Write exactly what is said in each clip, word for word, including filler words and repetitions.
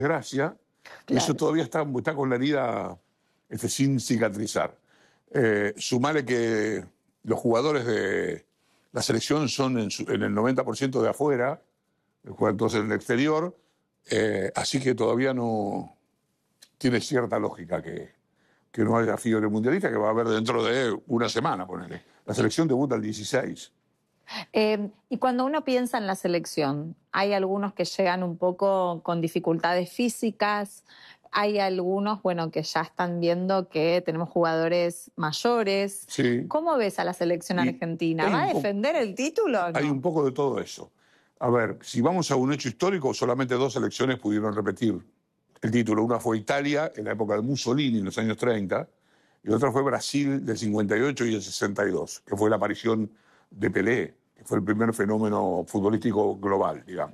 desgracia, y eso Claro. todavía está, está con la herida este, sin cicatrizar. Eh, sumale que los jugadores de la selección son en, su- en el noventa por ciento de afuera, juegan todos en el exterior, eh, así que todavía no tiene cierta lógica que, que no haya fiebre mundialista, que va a haber dentro de una semana, ponele. La selección debuta el dieciséis. Eh, y cuando uno piensa en la selección, hay algunos que llegan un poco con dificultades físicas, hay algunos, bueno, que ya están viendo que tenemos jugadores mayores. Sí. ¿Cómo ves a la selección Y argentina? hay ¿Va a un poco- defender el título o no? Hay un poco de todo eso. A ver, si vamos a un hecho histórico, solamente dos selecciones pudieron repetir el título. Una fue Italia, en la época de Mussolini, en los años treinta, y la otra fue Brasil del cincuenta y ocho y el sesenta y dos, que fue la aparición de Pelé, que fue el primer fenómeno futbolístico global, digamos.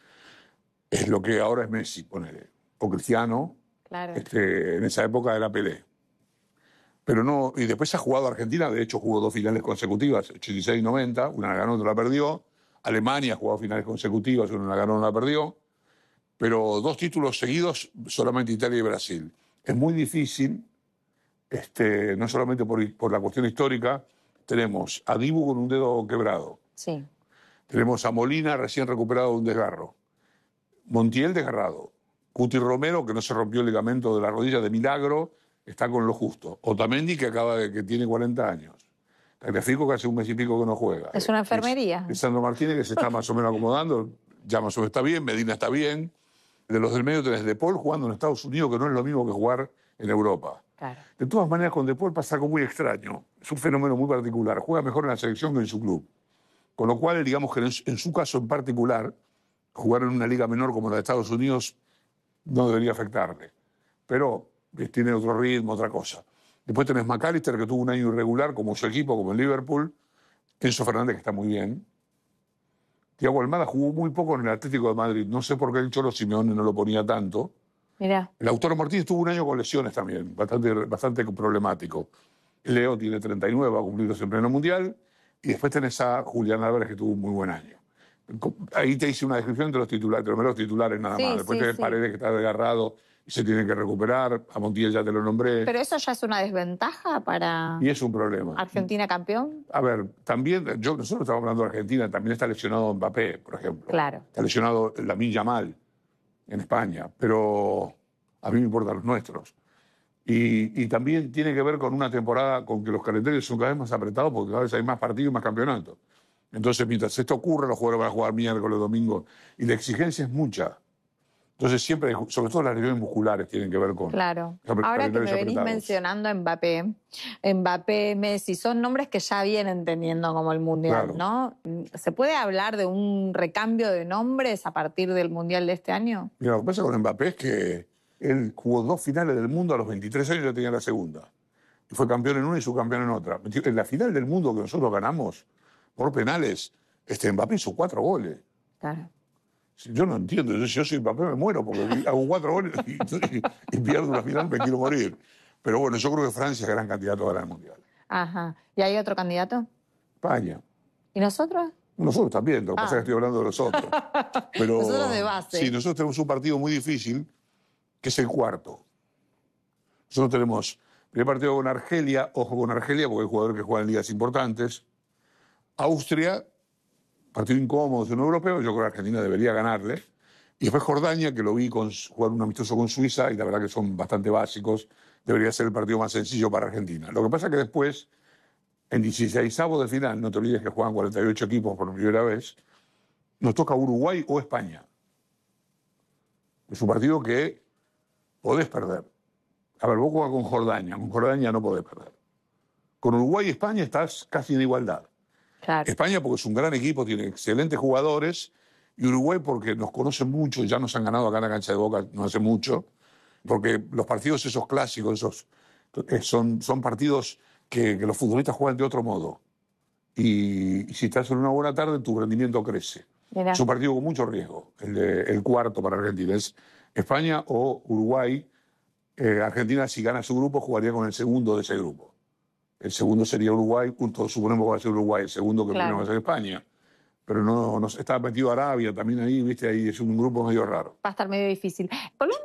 Es lo que ahora es Messi, ponele, o Cristiano. Claro. Este, en esa época era Pelé. Pero no, y después ha jugado Argentina, de hecho jugó dos finales consecutivas, ochenta y seis y noventa, una la ganó, otra la perdió. Alemania ha jugado finales consecutivas, una la ganó, una la perdió. Pero dos títulos seguidos, solamente Italia y Brasil. Es muy difícil, este, no solamente por, por la cuestión histórica, tenemos a Dibu con un dedo quebrado, Sí. tenemos a Molina recién recuperado de un desgarro, Montiel desgarrado, Cuti Romero, que no se rompió el ligamento de la rodilla de milagro, está con lo justo. Otamendi, que acaba de que tiene cuarenta años. Tagliafico, que hace un mes y pico que no juega. Es una enfermería. Lisandro Martínez, que se está más o menos acomodando, ya más o menos está bien, Medina está bien. De los del medio tenés De Paul jugando en Estados Unidos, que no es lo mismo que jugar en Europa. Claro. De todas maneras, con De Paul pasa algo muy extraño. Es un fenómeno muy particular. Juega mejor en la selección que en su club. Con lo cual, digamos que en, en su caso en particular, jugar en una liga menor como la de Estados Unidos no debería afectarle. Pero eh, tiene otro ritmo, otra cosa. Después tenés McAllister, que tuvo un año irregular, como su equipo, como en Liverpool. Enzo Fernández, que está muy bien. Thiago Almada jugó muy poco en el Atlético de Madrid. No sé por qué el Cholo Simeone no lo ponía tanto. Mirá. Lautaro Martínez tuvo un año con lesiones también, bastante, bastante problemático. Leo tiene treinta y nueve, va a cumplir en pleno mundial. Y después tenés a Julián Álvarez, que tuvo un muy buen año. Ahí te hice una descripción de los titulares, de los meros titulares nada Sí, más. Después sí, tenés sí. Paredes, que está desgarrado y se tiene que recuperar. A Montiel ya te lo nombré. Pero eso ya es una desventaja para Y es un problema. Argentina campeón. A ver, también, yo, nosotros estamos hablando de Argentina, también está lesionado Mbappé, por ejemplo. Claro. Está lesionado Lamine Yamal en España, pero a mí me importan los nuestros. Y, y también tiene que ver con una temporada con que los calendarios son cada vez más apretados porque cada vez hay más partidos y más campeonatos. Entonces, mientras esto ocurre, los jugadores van a jugar miércoles, domingo, y la exigencia es mucha. Entonces, siempre, sobre todo las lesiones musculares tienen que ver con... Claro. los Ahora que me calendarios venís apretados. mencionando a Mbappé, Mbappé, Messi, son nombres que ya vienen teniendo como el Mundial, Claro. ¿no? ¿Se puede hablar de un recambio de nombres a partir del Mundial de este año? Mira, lo que pasa con Mbappé es que él jugó dos finales del mundo a los veintitrés años y ya tenía la segunda. Y fue campeón en una y subcampeón en otra. En la final del mundo que nosotros ganamos por penales, este Mbappé hizo cuatro goles. Claro. Yo no entiendo. Yo, si yo soy Mbappé me muero porque hago cuatro goles y, y, y pierdo una final, me quiero morir. Pero bueno, yo creo que Francia es gran candidato a ganar el Mundial. Ajá. ¿Y hay otro candidato? España. ¿Y nosotros? Nosotros también, lo que Ah. pasa es que estoy hablando de nosotros. Pero, Nosotros de base. Sí, nosotros tenemos un partido muy difícil, que es el cuarto. Nosotros tenemos primer partido con Argelia, ojo con Argelia, porque hay jugadores que juegan en ligas importantes. Austria, partido incómodo en un europeo, yo creo que Argentina debería ganarle. Y después Jordania, que lo vi con, jugar un amistoso con Suiza, y la verdad que son bastante básicos, debería ser el partido más sencillo para Argentina. Lo que pasa es que después, en dieciseisavos de final, no te olvides que juegan cuarenta y ocho equipos por primera vez, nos toca Uruguay o España. Es un partido que podés perder. A ver, vos jugás con Jordania, con Jordania no podés perder. Con Uruguay y España estás casi en igualdad. Claro. España porque es un gran equipo, tiene excelentes jugadores, y Uruguay porque nos conocen mucho, ya nos han ganado acá en la cancha de Boca no hace mucho, porque los partidos esos clásicos, esos eh, son, son partidos que, que los futbolistas juegan de otro modo. Y, y si estás en una buena tarde, tu rendimiento crece. Mirá. Es un partido con mucho riesgo, el, de, el cuarto para Argentina. Es España o Uruguay. Eh, Argentina, si gana su grupo, jugaría con el segundo de ese grupo. El segundo sería Uruguay, todos suponemos que va a ser Uruguay, el segundo que Claro. primero va a ser España. pero no, no está metido Arabia también ahí, viste, ahí es un grupo medio raro. Va a estar medio difícil. Volviendo